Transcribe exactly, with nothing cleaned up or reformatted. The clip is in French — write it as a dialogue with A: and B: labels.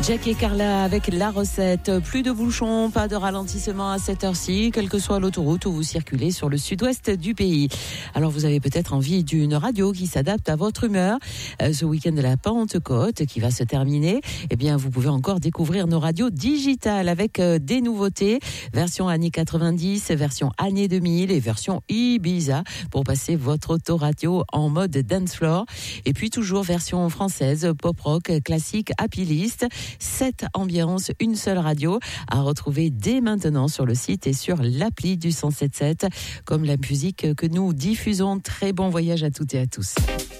A: Jack et Carla avec la recette. Plus de bouchons, pas de ralentissement à cette heure-ci, quelle que soit l'autoroute où vous circulez sur le sud-ouest du pays. Alors vous avez peut-être envie d'une radio qui s'adapte à votre humeur. Euh, ce week-end de la Pentecôte qui va se terminer, eh bien vous pouvez encore découvrir nos radios digitales avec euh, des nouveautés, version années quatre-vingt-dix, version années deux mille et version Ibiza pour passer votre autoradio en mode dance floor. Et puis toujours version française, pop rock, classique, happy list. Cette ambiance, une seule radio à retrouver dès maintenant sur le site et sur l'appli du cent sept sept, comme la musique que nous diffusons. Très bon voyage à toutes et à tous.